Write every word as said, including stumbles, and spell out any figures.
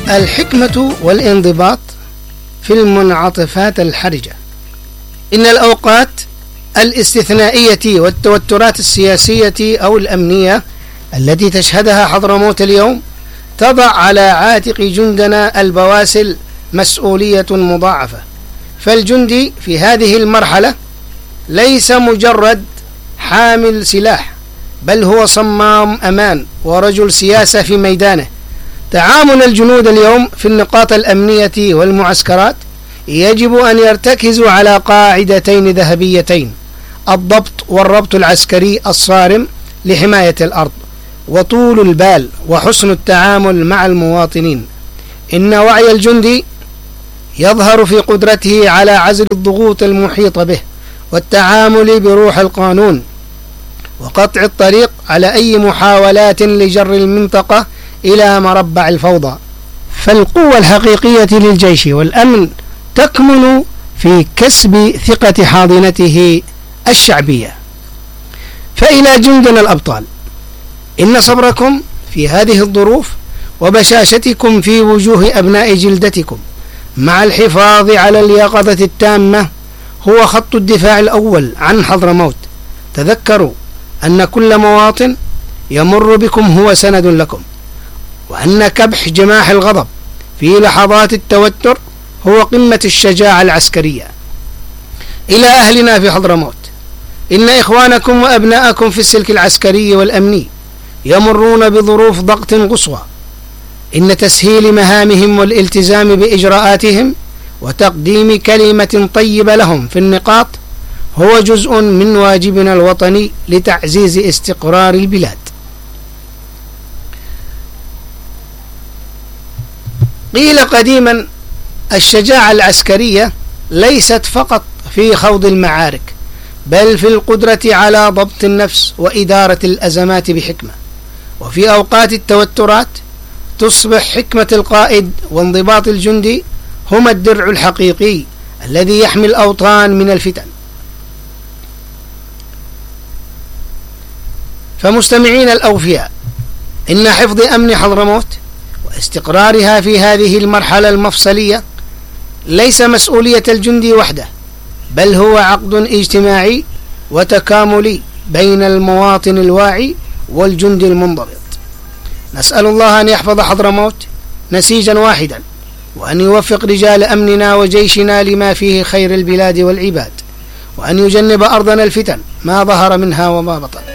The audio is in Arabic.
الحكمة والانضباط في المنعطفات الحرجة. إن الأوقات الاستثنائية والتوترات السياسية أو الأمنية التي تشهدها حضرموت اليوم تضع على عاتق جندنا البواسل مسؤولية مضاعفة. فالجندي في هذه المرحلة ليس مجرد حامل سلاح، بل هو صمام أمان ورجل سياسة في ميدانه. تعامل الجنود اليوم في النقاط الأمنية والمعسكرات يجب أن يرتكزوا على قاعدتين ذهبيتين: الضبط والربط العسكري الصارم لحماية الأرض، وطول البال وحسن التعامل مع المواطنين. إن وعي الجندي يظهر في قدرته على عزل الضغوط المحيطة به والتعامل بروح القانون وقطع الطريق على أي محاولات لجر المنطقة إلى مربع الفوضى. فالقوة الحقيقية للجيش والأمن تكمن في كسب ثقة حاضنته الشعبية. فإلى جندنا الأبطال، إن صبركم في هذه الظروف وبشاشتكم في وجوه أبناء جلدتكم مع الحفاظ على اليقظة التامة هو خط الدفاع الأول عن حضرموت. تذكروا أن كل مواطن يمر بكم هو سند لكم، وأن كبح جماح الغضب في لحظات التوتر هو قمة الشجاعة العسكرية. إلى أهلنا في حضرموت، إن إخوانكم وأبناءكم في السلك العسكري والأمني يمرون بظروف ضغط قصوى. إن تسهيل مهامهم والالتزام بإجراءاتهم وتقديم كلمة طيبة لهم في النقاط هو جزء من واجبنا الوطني لتعزيز استقرار البلاد. قيل قديما: الشجاعة العسكرية ليست فقط في خوض المعارك، بل في القدرة على ضبط النفس وإدارة الأزمات بحكمة. وفي أوقات التوترات تصبح حكمة القائد وانضباط الجندي هما الدرع الحقيقي الذي يحمي الأوطان من الفتن. فمستمعين الأوفياء، إن حفظ أمن حضرموت واستقرارها في هذه المرحلة المفصلية ليس مسؤولية الجندي وحده، بل هو عقد اجتماعي وتكاملي بين المواطن الواعي والجندي المنضبط. نسأل الله أن يحفظ حضرموت نسيجا واحدا، وأن يوفق رجال أمننا وجيشنا لما فيه خير البلاد والعباد، وأن يجنب أرضنا الفتن ما ظهر منها وما بطن.